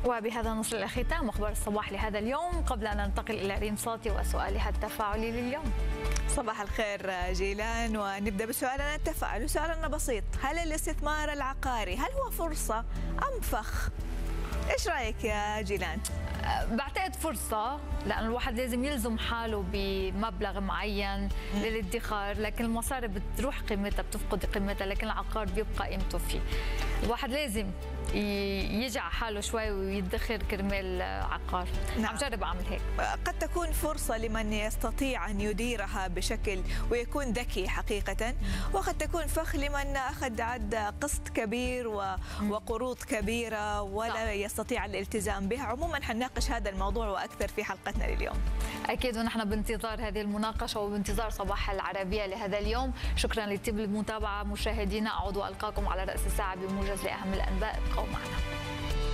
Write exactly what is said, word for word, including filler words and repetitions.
وبهذا نصل إلى ختام أخبار الصباح لهذا اليوم، قبل أن ننتقل إلى ريم صوتي وسؤالها التفاعلي لليوم. صباح الخير جيلان، ونبدأ بسؤالنا التفاعلي. سؤالنا بسيط: هل الاستثمار العقاري هل هو فرصة أم فخ؟ إيش رأيك يا جيلان؟ بعتقد فرصة، لأن الواحد لازم يلزم حاله بمبلغ معين للادخار، لكن المصاري بتروح قيمتها، بتفقد قيمتها، لكن العقار بيبقى قيمته فيه. الواحد لازم يجي على حاله شوي ويدخر كرمال عقار. نعم. عم جرب أعمل هيك. قد تكون فرصة لمن يستطيع أن يديرها بشكل ويكون ذكي حقيقة، وقد تكون فخ لمن أخذ عد قسط كبير وقروض كبيرة ولا صح. يستطيع الالتزام بها. عموما حنناقش هذا الموضوع وأكثر في حلقتنا لليوم. أكيد، ونحن بانتظار هذه المناقشة وبانتظار صباح العربية لهذا اليوم. شكرا لطيب المتابعة مشاهدينا، أعود وألقاكم على رأس الساعة بموجز لأهم الأنباء. ابقوا معنا.